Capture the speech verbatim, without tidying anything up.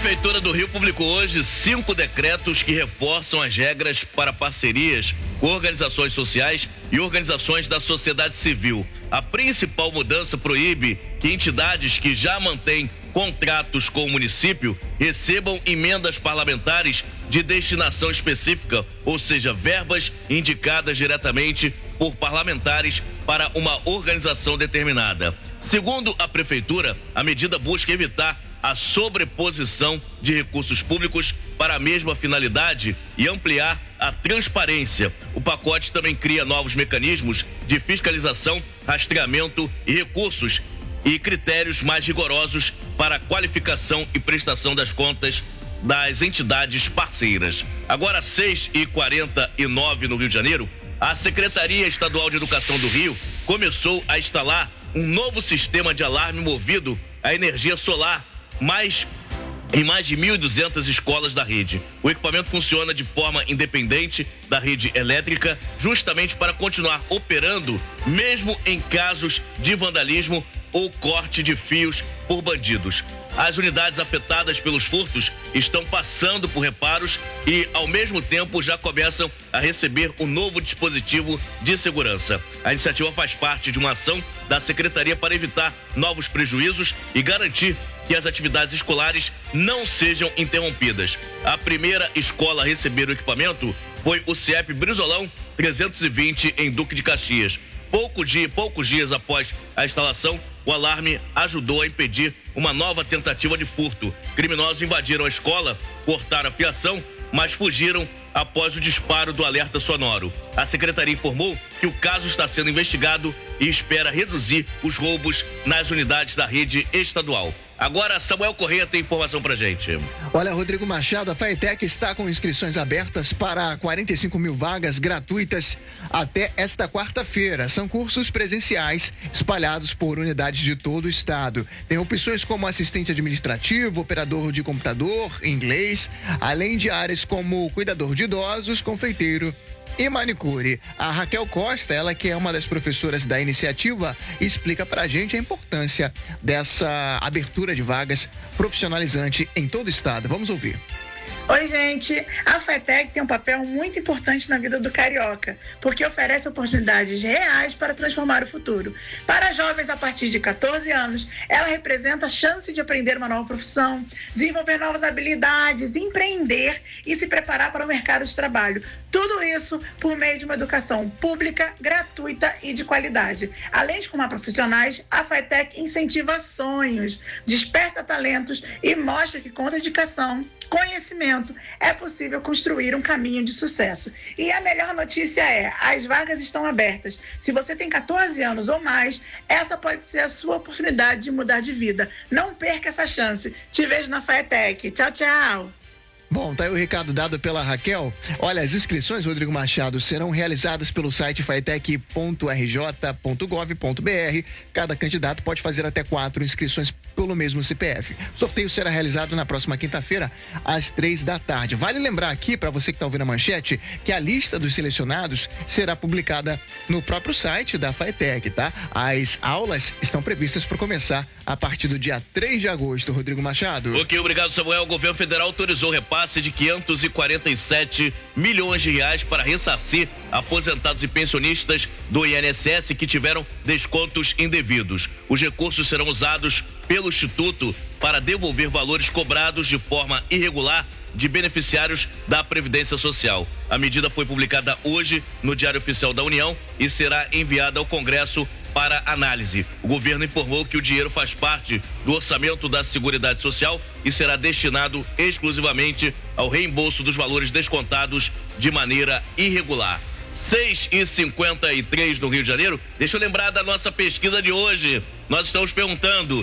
Prefeitura do Rio publicou hoje cinco decretos que reforçam as regras para parcerias com organizações sociais e organizações da sociedade civil. A principal mudança proíbe que entidades que já mantêm contratos com o município recebam emendas parlamentares de destinação específica, ou seja, verbas indicadas diretamente por parlamentares para uma organização determinada. Segundo a Prefeitura, a medida busca evitar a sobreposição de recursos públicos para a mesma finalidade e ampliar a transparência. O pacote também cria novos mecanismos de fiscalização, rastreamento e recursos e critérios mais rigorosos para a qualificação e prestação das contas das entidades parceiras. Agora, às seis e quarenta e nove no Rio de Janeiro, a Secretaria Estadual de Educação do Rio começou a instalar um novo sistema de alarme movido à energia solar, mais em mais de mil e duzentas escolas da rede. O equipamento funciona de forma independente da rede elétrica, justamente para continuar operando mesmo em casos de vandalismo ou corte de fios por bandidos. As unidades afetadas pelos furtos estão passando por reparos e, ao mesmo tempo, já começam a receber um novo dispositivo de segurança. A iniciativa faz parte de uma ação da Secretaria para evitar novos prejuízos e garantir que as atividades escolares não sejam interrompidas. A primeira escola a receber o equipamento foi o CIEP Brizolão trezentos e vinte, em Duque de Caxias. Pouco dia, poucos dias após a instalação, o alarme ajudou a impedir uma nova tentativa de furto. Criminosos invadiram a escola, cortaram a fiação, mas fugiram após o disparo do alerta sonoro. A secretaria informou que o caso está sendo investigado e espera reduzir os roubos nas unidades da rede estadual. Agora, Samuel Corrêa tem informação pra gente. Olha, Rodrigo Machado, a FATEC está com inscrições abertas para quarenta e cinco mil vagas gratuitas até esta quarta-feira. São cursos presenciais espalhados por unidades de todo o estado. Tem opções como assistente administrativo, operador de computador, inglês, além de áreas como cuidador de idosos, confeiteiro e manicure. A Raquel Costa, ela que é uma das professoras da iniciativa, explica pra gente a importância dessa abertura de vagas profissionalizante em todo o estado. Vamos ouvir. Oi, gente. A FATEC tem um papel muito importante na vida do carioca, porque oferece oportunidades reais para transformar o futuro. Para jovens a partir de catorze anos, ela representa a chance de aprender uma nova profissão, desenvolver novas habilidades, empreender e se preparar para o mercado de trabalho. Tudo isso por meio de uma educação pública, gratuita e de qualidade. Além de formar profissionais, a FATEC incentiva sonhos, desperta talentos e mostra que com dedicação, conhecimento, é possível construir um caminho de sucesso. E a melhor notícia é, as vagas estão abertas. Se você tem catorze anos ou mais, essa pode ser a sua oportunidade de mudar de vida. Não perca essa chance. Te vejo na FATEC. Tchau, tchau. Bom, tá aí o recado dado pela Raquel. Olha, as inscrições, Rodrigo Machado, serão realizadas pelo site faetec ponto r j ponto gov ponto b r. Cada candidato pode fazer até quatro inscrições pelo mesmo C P F. O sorteio será realizado na próxima quinta-feira, às três da tarde. Vale lembrar aqui, para você que está ouvindo a manchete, que a lista dos selecionados será publicada no próprio site da FATEC, tá? As aulas estão previstas para começar a partir do dia três de agosto, Rodrigo Machado. Ok, obrigado, Samuel. O governo federal autorizou o repasse de quinhentos e quarenta e sete milhões de reais para ressarcir aposentados e pensionistas do I N S S que tiveram descontos indevidos. Os recursos serão usados pelo Instituto para devolver valores cobrados de forma irregular de beneficiários da Previdência Social. A medida foi publicada hoje no Diário Oficial da União e será enviada ao Congresso para análise. O governo informou que o dinheiro faz parte do orçamento da Seguridade Social e será destinado exclusivamente ao reembolso dos valores descontados de maneira irregular. seis e cinquenta e três no Rio de Janeiro. Deixa eu lembrar da nossa pesquisa de hoje. Nós estamos perguntando